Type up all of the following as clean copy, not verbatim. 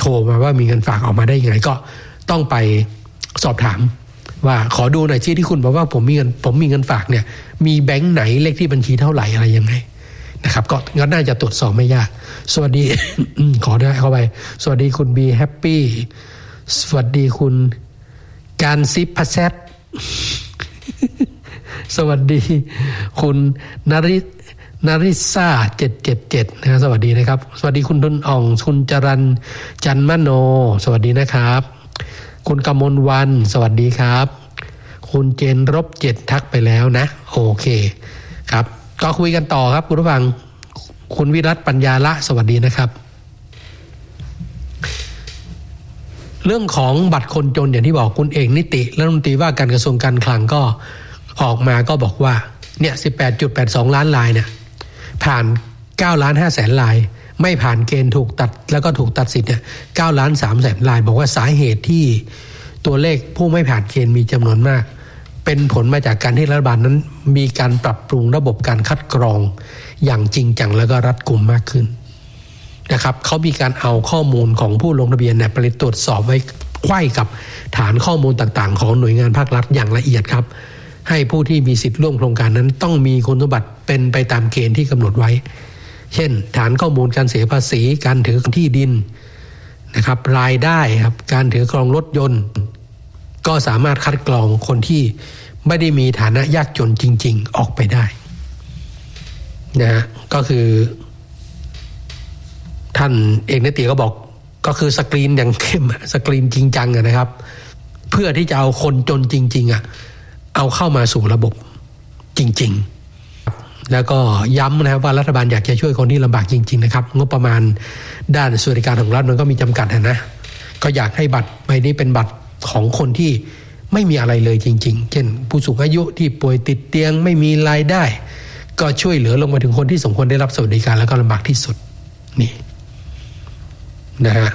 รมาว่ามีเงินฝากออกมาได้ยังไงก็ต้องไปสอบถามว่าขอดูหน่อยที่คุณบอกว่าผมมีเงินฝากเนี่ยมีแบงค์ไหนเลขที่บัญชีเท่าไหร่อะไรยังไงนะครับก็น่าจะตรวจสอบไม่ยากสวัสดี ขอได้เข้าไปสวัสดีคุณบีแฮปปี้สวัสดีคุณการซิปพัชแซด สวัสดีคุณนาริซ่า777นะสวัสดีนะครับสวัสดีคุณทุนอ่องคุณจรัญจันมโนสวัสดีนะครับคุณกมลวันสวัสดีครับคุณเจนรบ7ทักไปแล้วนะโอเคครับก็คุยกันต่อครับคุณผู้ฟังคุณวิรัตปัญญาละสวัสดีนะครับเรื่องของบัตรคนจนอย่างที่บอกคุณเอกนิติรัฐมนตรีว่าการกระทรวงการคลังก็ออกมาก็บอกว่าเนี่ย 18.82 ล้านรายเนี่ยผ่าน 9,500,000 รายไม่ผ่านเกณฑ์ถูกตัดแล้วก็ถูกตัดสิทธิ์เนี่ย 9,300,000 รายบอกว่าสาเหตุที่ตัวเลขผู้ไม่ผ่านเกณฑ์มีจำนวนมากเป็นผลมาจากการที่รัฐบาลนั้นมีการปรับปรุงระบบการคัดกรองอย่างจริงจังแล้วก็รัดกุมมากขึ้นนะครับเขามีการเอาข้อมูลของผู้ลงทะเบียนเนี่ยไปตรวจสอบไว้ไขว้กับฐานข้อมูลต่างๆของหน่วยงานภาครัฐอย่างละเอียดครับให้ผู้ที่มีสิทธิ์ร่วมโครงการนั้นต้องมีคุณสมบัติเป็นไปตามเกณฑ์ที่กำหนดไว้เช่นฐานข้อมูลการเสียภาษีการถือที่ดินนะครับรายได้ครับการถือครองรถยนต์ก็สามารถคัดกรองคนที่ไม่ได้มีฐานะยากจนจริงๆออกไปได้นะฮะก็คือท่านเอกนิติก็บอกก็คือสกรีนอย่างเข้มสกรีนจริงจังนะครับเพื่อที่จะเอาคนจนจริงๆเอาเข้ามาสู่ระบบจริงๆแล้วก็ย้ำนะครับว่ารัฐบาลอยากจะช่วยคนที่ลำบากจริงๆนะครับงบประมาณด้านสวัสดิการของรัฐมันก็มีจำกัดนะก็อยากให้บัตรใบนี้เป็นบัตรของคนที่ไม่มีอะไรเลยจริงๆเช่นผู้สูงอายุที่ป่วยติดเตียงไม่มีรายได้ก็ช่วยเหลือลงมาถึงคนที่สมควรได้รับสวัสดิการแล้วก็ลำบากที่สุดนี่นะฮะ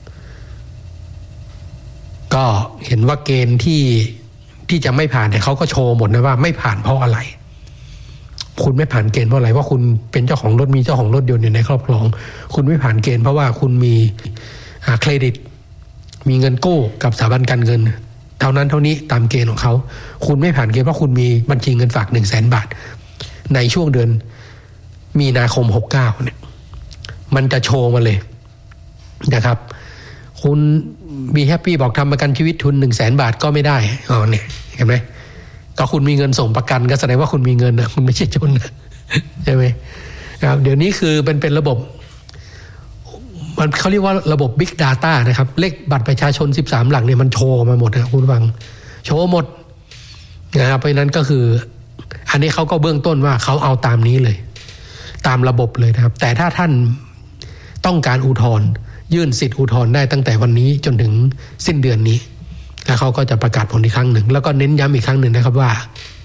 ก็เห็นว่าเกณฑ์ที่จะไม่ผ่านเนี่ยเขาก็โชว์หมดนะว่าไม่ผ่านเพราะอะไรคุณไม่ผ่านเกณฑ์เพราะอะไรว่าคุณเป็นเจ้าของรถมีเจ้าของรถยนต์อยู่ในครอบครองคุณไม่ผ่านเกณฑ์เพราะว่าคุณมีเครดิตมีเงินกู้กับสถาบันการเงินเท่านั้นเท่านี้ตามเกณฑ์ของเขาคุณไม่ผ่านเกณฑ์เพราะคุณมีบัญชีเงินฝาก 100,000 บาทในช่วงเดือนมีนาคม69เนี่ยมันจะโชว์มาเลยนะครับคุณมีแฮปปี้บอกทำประกันชีวิตทุน 100,000 บาทก็ไม่ได้เนี่ยเห็นไหมก็คุณมีเงินส่งประกันก็แสดงว่าคุณมีเงินนะคุณไม่ใช่จนนะใช่ไหมครับเดี๋ยวนี้คือเป็นระบบมันเขาเรียกว่าระบบ Big Data นะครับเลขบัตรประชาชน13หลักเนี่ยมันโชว์มาหมดนะคุณฟังโชว์หมดนะครับเพราะนั้นก็คืออันนี้เขาก็เบื้องต้นว่าเขาเอาตามนี้เลยตามระบบเลยนะครับแต่ถ้าท่านต้องการอุทธรณ์ยื่นสิทธิอุทธรณ์ได้ตั้งแต่วันนี้จนถึงสิ้นเดือนนี้แล้วเขาก็จะประกาศผลอีกครั้งหนึ่งแล้วก็เน้นย้ำอีกครั้งหนึ่งนะครับว่า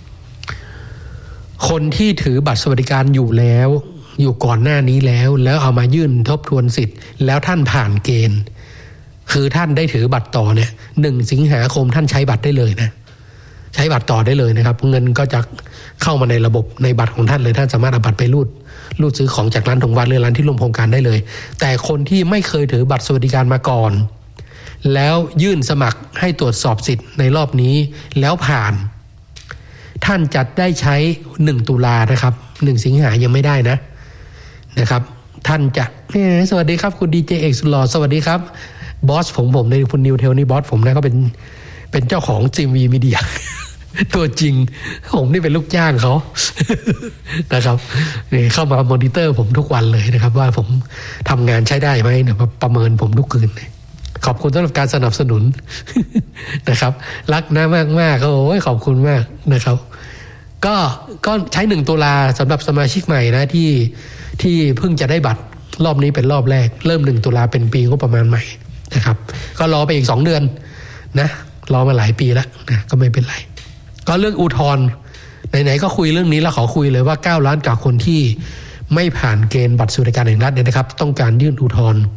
คนที่ถือบัตรสวัสดิการอยู่แล้วอยู่ก่อนหน้านี้แล้วเอามายื่นทบทวนสิทธิ์แล้วท่านผ่านเกณฑ์คือท่านได้ถือบัตรต่อเนี่ย1 สิงหาคมท่านใช้บัตรได้เลยนะใช้บัตรต่อได้เลยนะครับเงินก็จะเข้ามาในระบบในบัตรของท่านเลยท่านสามารถเอาบัตรไปรูดซื้อของจากร้านของวัดหรือร้านที่ร่วมโครงการได้เลยแต่คนที่ไม่เคยถือบัตรสวัสดิการมาก่อนแล้วยื่นสมัครให้ตรวจสอบสิทธิ์ในรอบนี้แล้วผ่านท่านจะได้ใช้1 ตุลานะครับ1 สิงหายังไม่ได้นะครับท่านจะสวัสดีครับคุณดีเจเอกสุดหล่อสวัสดีครับบอสผมในคุณนิวเทลนี่บอสผมนะก็เป็นเจ้าของจิมวีมีเดีย ตัวจริงผมนี่เป็นลูกจ้างเขา นะครับนี่เข้ามามอนิเตอร์ผมทุกวันเลยนะครับว่าผมทำงานใช้ได้ไหมเนี่ยประเมินผมทุกคืนขอบคุณสำหรับการสนับสนุน นะครับรักนะมากๆโอ้ยขอบคุณมากนะครับก็ใช้1 ตุลาสำหรับสมาชิกใหม่นะที่เพิ่งจะได้บัตรรอบนี้เป็นรอบแรกเริ่ม1 ตุลาเป็นปีงบประมาณใหม่นะครับก็รอไปอีก2 เดือนนะรอมาหลายปีแล้วนะก็ไม่เป็นไรก็เรื่องอุทธรณ์ไหนๆก็คุยเรื่องนี้แล้วขอคุยเลยว่า9 ล้านกับคนที่ไม่ผ่านเกณฑ์บัตรสวัสดิการแห่งรัฐเนี่ยนะครับต้องการยื่นอุทธรณ์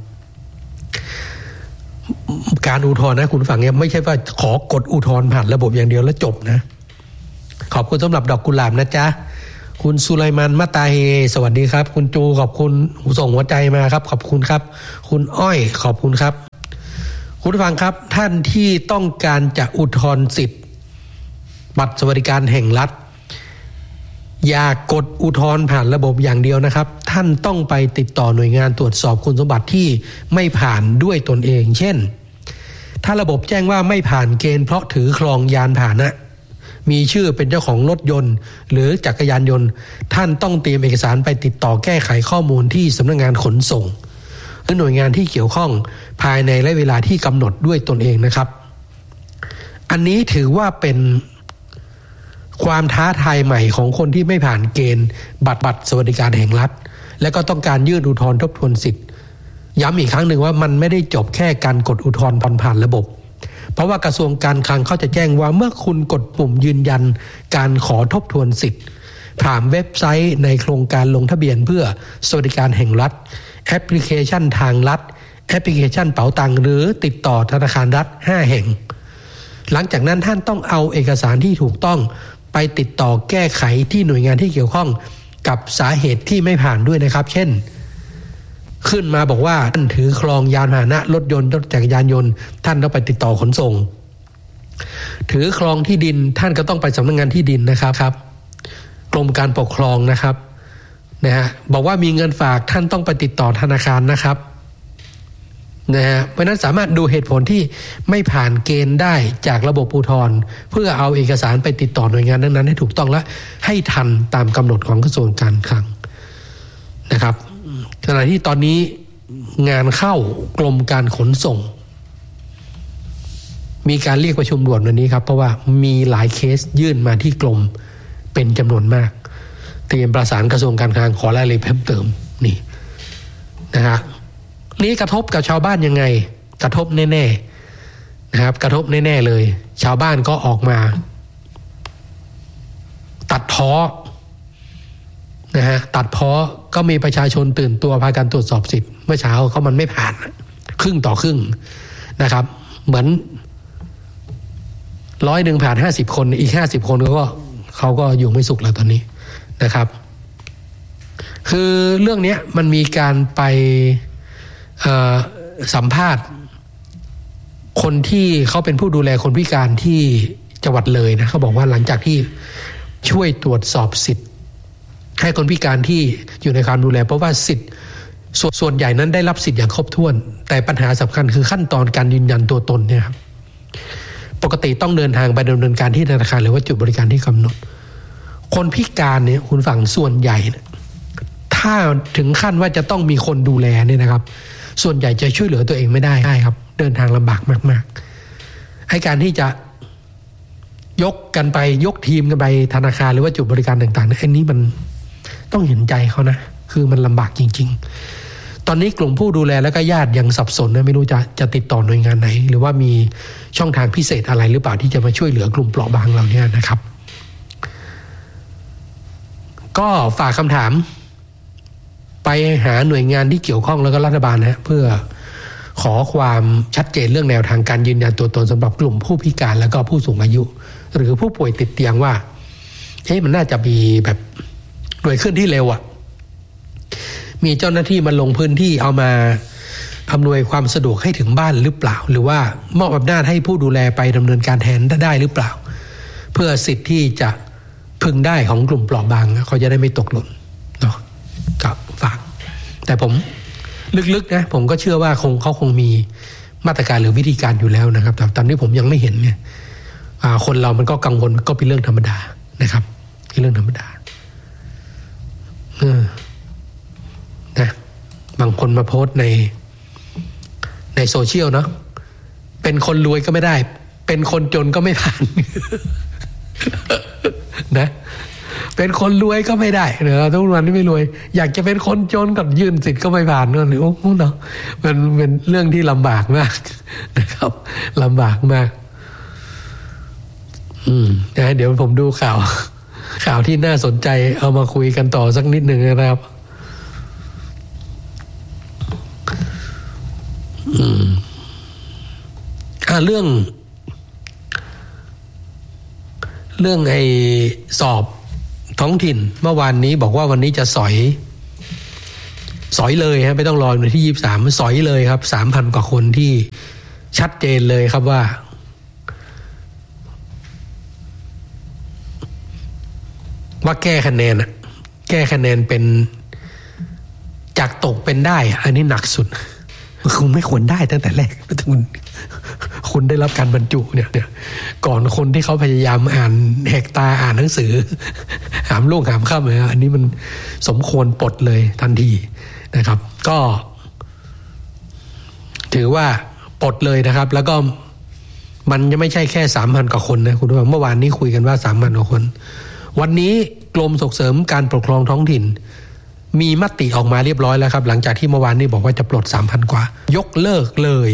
การอุทธรณ์นะคุณฟังเนี่ยไม่ใช่ว่าขอกดอุทธรณ์ผ่านระบบอย่างเดียวแล้วจบนะขอบคุณสำหรับดอกกุหลาบนะจ๊ะคุณสุไลมันมะตาเฮสวัสดีครับคุณจูขอบคุณส่งหัวใจมาครับขอบคุณครับคุณอ้อยขอบคุณครับคุณผู้ฟังครับท่านที่ต้องการจะอุทธรณ์สิทธิ์บัตรสวัสดิการแห่งรัฐอย่ากดอุทธรณ์ผ่านระบบอย่างเดียวนะครับท่านต้องไปติดต่อหน่วยงานตรวจสอบคุณสมบัติที่ไม่ผ่านด้วยตนเองเช่นถ้าระบบแจ้งว่าไม่ผ่านเกณฑ์เพราะถือครองยานพาหนะมีชื่อเป็นเจ้าของรถยนต์หรือจักรยานยนต์ท่านต้องเตรียมเอกสารไปติดต่อแก้ไขข้อมูลที่สำนักงานขนส่งหรือหน่วยงานที่เกี่ยวข้องภายในระยะเวลาที่กำหนดด้วยตนเองนะครับอันนี้ถือว่าเป็นความท้าทายใหม่ของคนที่ไม่ผ่านเกณฑ์บัตรสวัสดิการแห่งรัฐและก็ต้องการยื่นอุทธรณ์ทบทวนสิทธิ์ย้ำอีกครั้งหนึ่งว่ามันไม่ได้จบแค่การกดอุทธรณ์ผ่านระบบเพราะว่ากระทรวงการคลังเขาจะแจ้งว่าเมื่อคุณกดปุ่มยืนยันการขอทบทวนสิทธิ์ผ่านเว็บไซต์ในโครงการลงทะเบียนเพื่อสวัสดิการแห่งรัฐแอปพลิเคชันทางรัฐแอปพลิเคชันเป๋าตังค์หรือติดต่อธนาคารรัฐ5แห่งหลังจากนั้นท่านต้องเอาเอกสารที่ถูกต้องไปติดต่อแก้ไขที่หน่วยงานที่เกี่ยวข้องกับสาเหตุที่ไม่ผ่านด้วยนะครับเช่นขึ้นมาบอกว่าท่านถือครองยานพาหนะรถยนต์รถจักรยานยนต์ท่านต้องไปติดต่อขนส่งถือครองที่ดินท่านก็ต้องไปสำนักงานที่ดินนะครับกรมการปกครองนะครับนะฮะบอกว่ามีเงินฝากท่านต้องไปติดต่อธนาคารนะครับนะฮะเพราะนั้นสามารถดูเหตุผลที่ไม่ผ่านเกณฑ์ได้จากระบบอุทธรณ์เพื่อเอาเอกสารไปติดต่อหน่วยงานนั้นๆให้ถูกต้องและให้ทันตามกำหนดของกระทรวงการคลังนะครับขณะที่ตอนนี้งานเข้ากรมการขนส่งมีการเรียกประชุมด่วนวันนี้ครับเพราะว่ามีหลายเคสยื่นมาที่กรมเป็นจำนวนมากเตรียมประสานกระทรวงการคลังขอรายละเอียดเพิ่มเติมนี่นะฮะนี้กระทบกับชาวบ้านยังไงกระทบแน่ๆนะครับกระทบแน่ๆเลยชาวบ้านก็ออกมาตัดพ้อนะฮะตัดพ้อก็มีประชาชนตื่นตัวพากันตรวจสอบสิทธิ์เมื่อเช้าเขามันไม่ผ่านครึ่งต่อครึ่งนะครับเหมือน100ผ่าน50คนอีก50คนเขาก็อยู่ไม่สุขแล้วตอนนี้นะครับคือเรื่องนี้มันมีการไปสัมภาษณ์คนที่เขาเป็นผู้ดูแลคนพิการที่จังหวัดเลยนะเขาบอกว่าหลังจากที่ช่วยตรวจสอบสิทธิ์ให้คนพิการที่อยู่ในการดูแลเพราะว่าสิทธิ์ส่วนใหญ่นั้นได้รับสิทธิ์อย่างครบถ้วนแต่ปัญหาสำคัญคือขั้นตอนการยืนยันตัวตนเนี่ยครับปกติต้องเดินทางไปดำเนินการที่ธนาคารหรือว่าจุดบริการที่กำหนดคนพิการเนี่ยคุณฝั่งส่วนใหญ่ถ้าถึงขั้นว่าจะต้องมีคนดูแลเนี่ยนะครับส่วนใหญ่จะช่วยเหลือตัวเองไม่ได้ครับเดินทางลำบากมากๆให้การที่จะยกกันไปยกทีมกันไปธนาคารหรือว่าจุดบริการต่างๆอันนี้มันต้องเห็นใจเขานะคือมันลำบากจริงๆตอนนี้กลุ่มผู้ดูแลและก็ญาติยังสับสนนะไม่รู้จะติดต่อหน่วยงานไหนหรือว่ามีช่องทางพิเศษอะไรหรือเปล่าที่จะมาช่วยเหลือกลุ่มเปราะบางเหล่านี้นะครับก็ฝากคำถามไปหาหน่วยงานที่เกี่ยวข้องแล้วก็รัฐบาลนะเพื่อขอความชัดเจนเรื่องแนวทางการยืนยันตัวตนสำหรับกลุ่มผู้พิการแล้วก็ผู้สูงอายุหรือผู้ป่วยติดเตียงว่ามันน่าจะมีแบบหน่วยเคลื่อนที่เร็วมีเจ้าหน้าที่มาลงพื้นที่เอามาอำนวยความสะดวกให้ถึงบ้านหรือเปล่าหรือว่ามอบอำนาจให้ผู้ดูแลไปดำเนินการแทนได้หรือเปล่าเพื่อสิทธิ์ที่จะพึงได้ของกลุ่มเปราะบางเขาจะได้ไม่ตกหล่นเนาะกับฝากแต่ผมลึกๆนะผมก็เชื่อว่าเขาคงมีมาตรการหรือวิธีการอยู่แล้วนะครับแต่ตอนนี้ผมยังไม่เห็นเนี่ยคนเรามันก็กังวลก็เป็นเรื่องธรรมดานะครับเป็นเรื่องธรรมดานะบางคนมาโพสต์ในโซเชียลเนาะเป็นคนรวยก็ไม่ได้เป็นคนจนก็ไม่ผ่าน นะเป็นคนรวยก็ไม่ได้เนอะทุกวันนี้ไม่รวยอยากจะเป็นคนจนกับยื่นสิทธิ์ก็ไม่ผ่านนั่นโอ้โหเนาะมันเป็นเรื่องที่ลำบากมากนะครับลำบากมากนะเดี๋ยวผมดูข่าวที่น่าสนใจเอามาคุยกันต่อสักนิดหนึ่งนะครับเรื่องไอ้สอบท้องถิ่นเมื่อวานนี้บอกว่าวันนี้จะสอยเลยฮะไม่ต้องรอวันที่23สอยเลยครับ 3,000 กว่าคนที่ชัดเจนเลยครับว่าแก้คะแนนเป็นจากตกเป็นได้อันนี้หนักสุดคุณไม่ควรได้ตั้งแต่แรกคุณได้รับการบรรจุเนี่ยก่อนคนที่เขาพยายามอ่านแหกตาอ่านหนังสือหามลุ่งหามค่ำเลยอันนี้มันสมควรปลดเลยทันทีนะครับก็ถือว่าปลดเลยนะครับแล้วก็มันจะไม่ใช่แค่ 3,000 กว่าคนนะคุณผู้ชมเมื่อวานนี้คุยกันว่า 3,000 กว่าคนวันนี้กรมส่งเสริมการปกครองท้องถิ่นมีมติออกมาเรียบร้อยแล้วครับหลังจากที่เมื่อวานนี้บอกว่าจะปลด 3,000 กว่ายกเลิก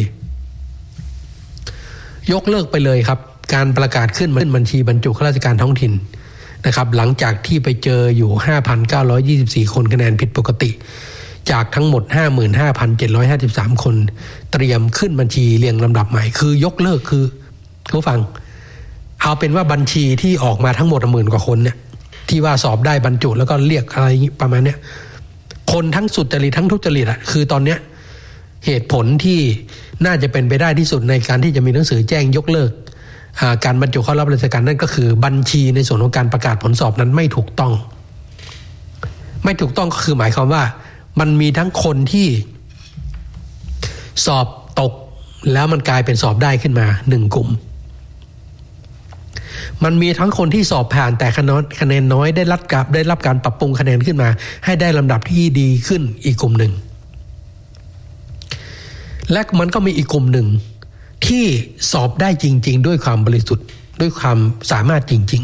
ไปเลยครับการประกาศขึ้นบัญชีบรรจุข้าราชการท้องถิ่นนะครับหลังจากที่ไปเจออยู่ 5,924 คนคะแนนผิดปกติจากทั้งหมด 55,753 คนเตรียมขึ้นบัญชีเรียงลำดับใหม่คือยกเลิกคือผู้ฟังเอาเป็นว่าบัญชีที่ออกมาทั้งหมด10,000 กว่าคนเนี่ยที่ว่าสอบได้บรรจุแล้วก็เรียกอะไรประมาณเนี้ยคนทั้งสุจริตทั้งทุจริตคือตอนเนี้ยเหตุผลที่น่าจะเป็นไปได้ที่สุดในการที่จะมีหนังสือแจ้งยกเลิกการบรรจุเข้ารับราชการนั่นก็คือบัญชีในส่วนของการประกาศผลสอบนั้นไม่ถูกต้องก็คือหมายความว่ามันมีทั้งคนที่สอบตกแล้วมันกลายเป็นสอบได้ขึ้นมา1กลุ่มมันมีทั้งคนที่สอบผ่านแต่คะแนนน้อยได้รับการปรับปรุงคะแนนขึ้นมาให้ได้ลำดับที่ดีขึ้นอีกกลุ่มหนึ่งและมันก็มีอีกกลุ่มหนึ่งที่สอบได้จริงๆด้วยความบริสุทธิ์ด้วยความสามารถจริง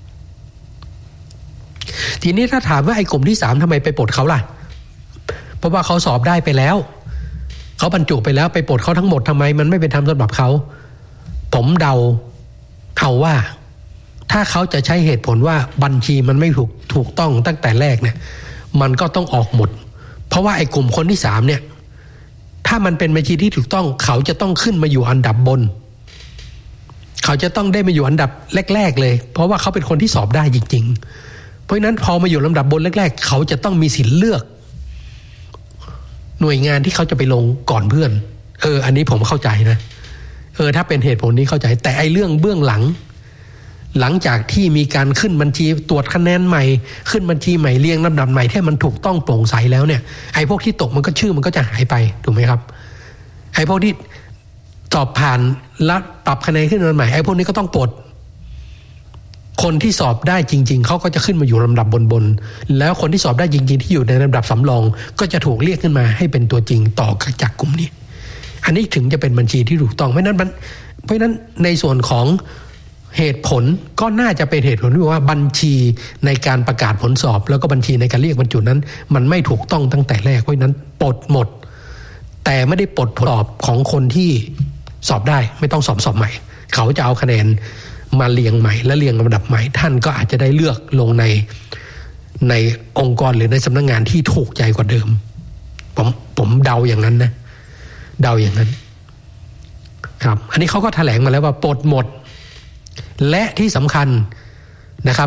ๆทีนี้ถ้าถามว่าไอ้กลุ่มที่3ทำไมไปปลดเขาล่ะเพราะว่าเขาสอบได้ไปแล้วเขาบรรจุไปแล้วไปปลดเขาทั้งหมดทำไมมันไม่เป็นธรรมสำหรับเขาผมเดาว่าถ้าเขาจะใช้เหตุผลว่าบัญชีมันไม่ถูกต้องตั้งแต่แรกเนี่ยมันก็ต้องออกหมดเพราะว่าไอ้กลุ่มคนที่3เนี่ยถ้ามันเป็นบัญชีที่ถูกต้องเขาจะต้องขึ้นมาอยู่อันดับบนเขาจะต้องได้มาอยู่อันดับแรกๆเลยเพราะว่าเขาเป็นคนที่สอบได้จริงๆเพราะฉะนั้นพอมาอยู่ลำดับบนแรกๆเขาจะต้องมีสิทธิ์เลือกหน่วยงานที่เขาจะไปลงก่อนเพื่อนอันนี้ผมเข้าใจนะถ้าเป็นเหตุผลนี้เข้าใจแต่ไอ้เรื่องเบื้องหลังจากที่มีการขึ้นบัญชีตรวจคะแนนใหม่ขึ้นบัญชีใหม่เรียงลำดับใหม่ที่มันถูกต้องโปร่งใสแล้วเนี่ยไอ้พวกที่ตกมันก็ชื่อมันก็จะหายไปถูกไหมครับไอ้พวกที่สอบผ่านแล้วปรับคะแนนขึ้นมาใหม่ไอ้พวกนี้ก็ต้องปลดคนที่สอบได้จริงๆเขาก็จะขึ้นมาอยู่ลำดับบนแล้วคนที่สอบได้จริงๆที่อยู่ในลำดับสำรองก็จะถูกเรียกขึ้นมาให้เป็นตัวจริงต่อจากกลุ่มนี้อันนี้ถึงจะเป็นบัญชีที่ถูกต้องเพราะนั้นในส่วนของเหตุผลก็น่าจะเป็นเหตุผลที่ว่าบัญชีในการประกาศผลสอบแล้วก็บัญชีในการเรียกบรรจุนั้นมันไม่ถูกต้องตั้งแต่แรกเพราะนั้นปลดหมดแต่ไม่ได้ปลดผลสอบของคนที่สอบได้ไม่ต้องสอบใหม่เขาจะเอาคะแนนมาเรียงใหม่และเรียงลำดับใหม่ท่านก็อาจจะได้เลือกลงในองค์กรหรือในสำนักงานที่ถูกใจกว่าเดิมผมเดาอย่างนั้นนะเดาอย่างนั้นครับอันนี้เขาก็แถลงมาแล้วว่าปลดหมดและที่สำคัญนะครับ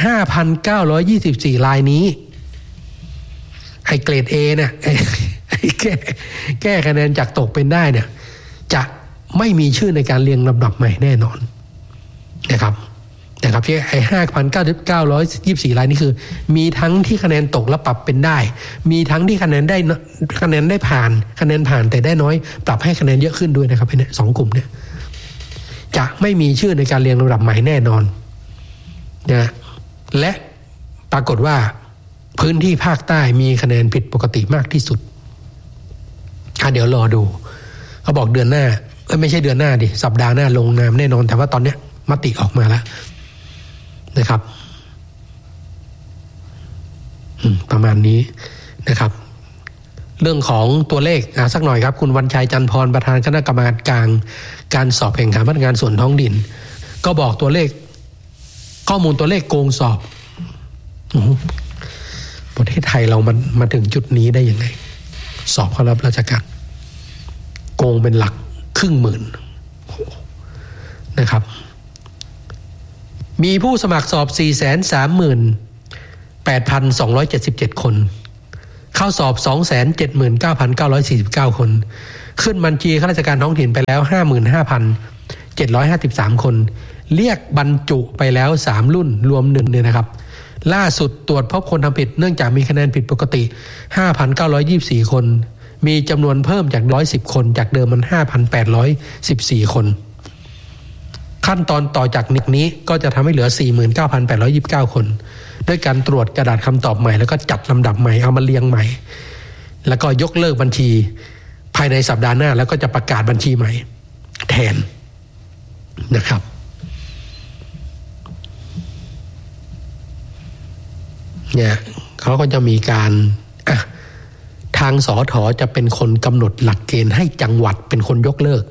5,924 รายนี้ไอ้เกรด A เนี่ยไอ้แก้คะแนนจากตกเป็นได้เนี่ยจะไม่มีชื่อในการเรียงลำดับใหม่แน่นอนนะครับที่ไอ้ 5,924 รายนี้คือมีทั้งที่คะแนนตกแล้วปรับเป็นได้มีทั้งที่คะแนนได้ผ่านคะแนนผ่านแต่ได้น้อยปรับให้คะแนนเยอะขึ้นด้วยนะครับเนี่ย2กลุ่มเนี่ยจะไม่มีชื่อในการเรียงลำดับใหม่แน่นอนนะและปรากฏว่าพื้นที่ภาคใต้มีคะแนนผิดปกติมากที่สุดเดี๋ยวรอดูเขาบอกเดือนหน้าไม่ใช่เดือนหน้าดิสัปดาห์หน้าลงนามแน่นอนแต่ว่าตอนเนี้ยมติออกมาแล้วนะครับประมาณนี้นะครับเรื่องของตัวเลขสักหน่อยครับคุณวันชัยจันทร์พรประธานคณะกรรมการการสอบแข่งขันพนักงานส่วนท้องถิ่นก็บอกตัวเลขข้อมูลตัวเลขโกงสอบประเทศไทยเรามาถึงจุดนี้ได้ยังไงสอบเข้ารับราชการโกงเป็นหลัก10,000นะครับมีผู้สมัครสอบ 438,277 คนเข้าสอบ 279,949 คนขึ้นบัญชีข้าราชการท้องถิ่นไปแล้ว 55,753 คนเรียกบรรจุไปแล้ว3รุ่นรวม1เนี่ยนะครับล่าสุดตรวจพบคนทำผิดเนื่องจากมีคะแนนผิดปกติ 5,924 คนมีจำนวนเพิ่มจาก110คนจากเดิมมัน 5,814 คนขั้นตอนต่อจากนี้ก็จะทำให้เหลือ 49,829 คนด้วยการตรวจกระดาษคำตอบใหม่แล้วก็จัดลำดับใหม่เอามาเรียงใหม่แล้วก็ยกเลิกบัญชีภายในสัปดาห์หน้าแล้วก็จะประกาศบัญชีใหม่แทนนะครับเนี่ยเขาก็จะมีการทางสถ.จะเป็นคนกำหนดหลักเกณฑ์ให้จังหวัดเป็นคนยกเลิก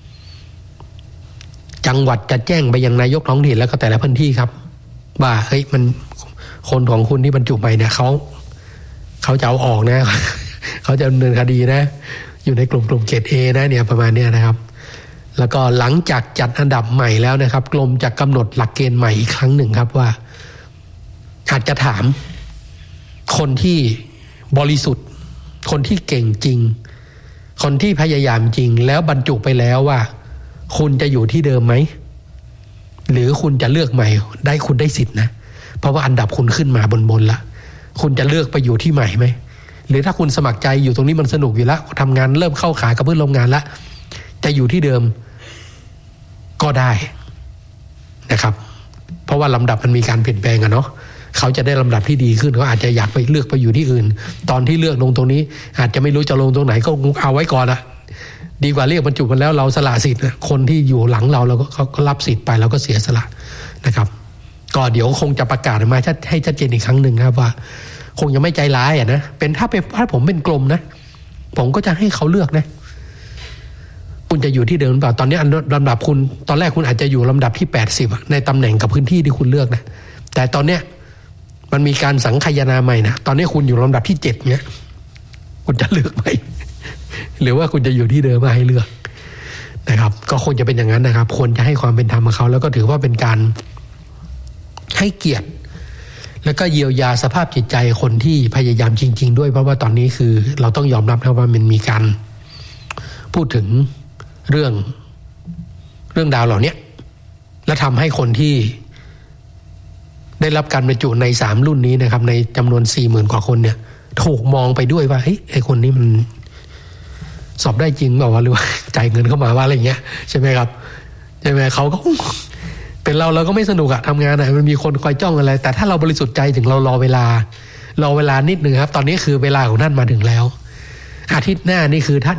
จังหวัดจะแจ้งไปยังนายกท้องถิ่นแล้วก็แต่ละพื้นที่ครับว่าเฮ้ยมันคนของคุณที่บรรจุไปเนี่ยเขาจะเอาออกนะเขาจะดำเนินคดีนะอยู่ในกลุ่มเขต A นะเนี่ยประมาณเนี้ยนะครับแล้วก็หลังจากจัดอันดับใหม่แล้วนะครับกรมจะกำหนดหลักเกณฑ์ใหม่อีกครั้งหนึ่งครับว่าอาจจะถามคนที่บริสุทธิ์คนที่เก่งจริงคนที่พยายามจริงแล้วบรรจุไปแล้วว่าคุณจะอยู่ที่เดิมไหมหรือคุณจะเลือกใหม่ได้คุณได้สิทธินะเพราะว่าอันดับคุณขึ้นมาบนละคุณจะเลือกไปอยู่ที่ใหม่ไหมหรือถ้าคุณสมัครใจอยู่ตรงนี้มันสนุกอยู่แล้วทำงานเริ่มเข้าขากับเพื่อนร่วมงานแล้วจะอยู่ที่เดิมก็ได้นะครับเพราะว่าลำดับมันมีการเปลี่ยนแปลงอะเนาะเขาจะได้ลำดับที่ดีขึ้นเขาอาจจะอยากไปเลือกไปอยู่ที่อื่นตอนที่เลือกลงตรงนี้อาจจะไม่รู้จะลงตรงไหนก็เอาไว้ก่อนอะดีกว่าเรียกบรรจุกันแล้วเราสละสิทธิ์คนที่อยู่หลังเราก็รับสิทธิ์ไปเราก็เสียสละนะครับก็เดี๋ยวคงจะประกาศมาให้ชัดเจนอีกครั้งหนึ่งครับว่าคงยังไม่ใจร้ายนะเป็นถ้าผมเป็นกรมนะผมก็จะให้เขาเลือกนะคุณจะอยู่ที่เดิมหรือเปล่าตอนนี้ลำดับคุณตอนแรกคุณอาจจะอยู่ลำดับที่80ในตำแหน่งกับพื้นที่ที่คุณเลือกนะแต่ตอนเนี้ยมันมีการสังคายนาใหม่นะตอนนี้คุณอยู่ลำดับที่7เนี้ยคุณจะเลือกไหมหรือว่าคุณจะอยู่ที่เดิมมาให้เลือกนะครับก็คงจะเป็นอย่างนั้นนะครับควรจะให้ความเป็นธรรมกับเขาแล้วก็ถือว่าเป็นการให้เกียรติแล้วก็เยียวยาสภาพจิตใจคนที่พยายามจริงๆด้วยเพราะว่าตอนนี้คือเราต้องยอมรับนะว่ามันมีการพูดถึงเรื่องราวเหล่านี้และทำให้คนที่ได้รับการบรรจุใน3รุ่นนี้นะครับในจำนวน 40,000 กว่าคนเนี่ยถูกมองไปด้วยว่าเฮ้ยไอ้คนนี้มันสอบได้จริงเปล่าวะหรือว่าจ่ายเงินเข้ามาว่าอะไรเงี้ยใช่ไหมครับใช่ไหมเขาก็เป็นเราก็ไม่สนุกอะทำงานอะมันมีคนคอยจ้องอะไรแต่ถ้าเราบริสุทธิ์ใจถึงเรารอเวลานิดนึงครับตอนนี้คือเวลาของท่านมาถึงแล้วอาทิตย์หน้านี่คือท่าน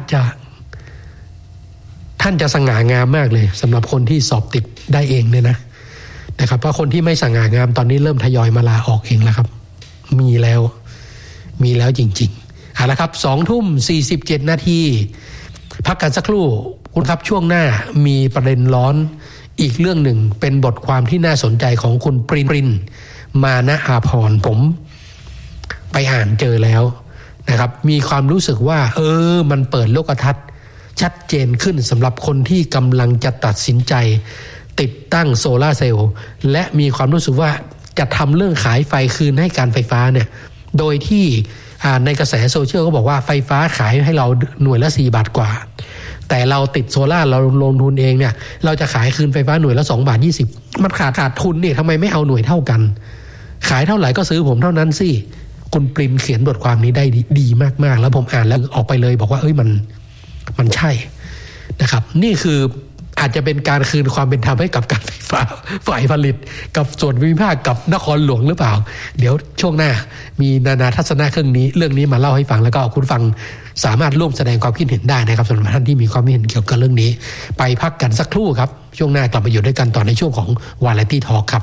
จะสง่างามมากเลยสำหรับคนที่สอบติดได้เองเนี่ยนะครับเพราะคนที่ไม่สง่างามตอนนี้เริ่มทยอยมาลาออกเองแล้วครับมีแล้วจริงๆเอาละครับ 20:47 นาทีพักกันสักครู่คุณครับช่วงหน้ามีประเด็นร้อนอีกเรื่องหนึ่งเป็นบทความที่น่าสนใจของคุณปรินมานะอาภรณ์ผมไปอ่านเจอแล้วนะครับมีความรู้สึกว่ามันเปิดโลกทัศน์ชัดเจนขึ้นสำหรับคนที่กำลังจะตัดสินใจติดตั้งโซล่าร์เซลล์และมีความรู้สึกว่าจะทำเรื่องขายไฟคืนให้การไฟฟ้าเนี่ยโดยที่ในกระแสโซเชียลก็บอกว่าไฟฟ้าขายให้เราหน่วยละ4 บาทกว่าแต่เราติดโซล่าร์เราลงทุนเองเนี่ยเราจะขายคืนไฟฟ้าหน่วยละ2.20 บาทมันขาดทุนเนี่ยทำไมไม่เอาหน่วยเท่ากันขายเท่าไหร่ก็ซื้อผมเท่านั้นสิคุณปริมเขียนบทความนี้ได้ดีมากๆแล้วผมอ่านแล้วออกไปเลยบอกว่ามันใช่นะครับนี่คืออาจจะเป็นการคืนความเป็นธรรมให้กับการไฟฟ้าฝ่ายผลิตกับส่วนภูมิภาคกับนครหลวงหรือเปล่าเดี๋ยวช่วงหน้ามีนานาทัศนะเรื่องนี้มาเล่าให้ฟังแล้วก็คุณฟังสามารถร่วมแสดงความคิดเห็นได้นะครับสำหรับท่านที่มีความคิดเห็นเกี่ยวกับเรื่องนี้ไปพักกันสักครู่ครับช่วงหน้ากลับมาอยู่ด้วยกันต่อในช่วงของ Variety Talk ครับ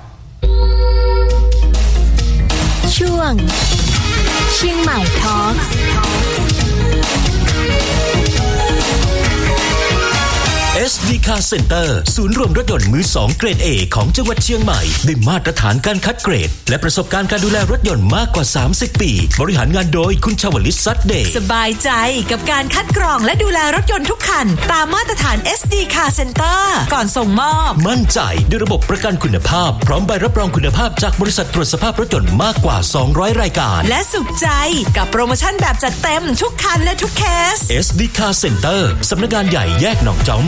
ช่วงเชียงใหม่ทอล์ค SD Car Center ศูนย์รวมรถยนต์มือ2เกรด A ของจังหวัดเชียงใหม่ด้วยมาตรฐานการคัดเกรดและประสบการณ์การดูแลรถยนต์มากกว่า30ปีบริหารงานโดยคุณชวลิต ซัดเดย์สบายใจกับการคัดกรองและดูแลรถยนต์ทุกคันตามมาตรฐาน SD Car Center ก่อนส่งมอบมั่นใจด้วยระบบประกันคุณภาพพร้อมใบรับรองคุณภาพจากบริษัทตรวจสภาพรถยนต์มากกว่า200รายการและสุขใจกับโปรโมชั่นแบบจัดเต็มทุกคันและทุกเคส SD Car Center สำนักงานใหญ่แยกหนองจอก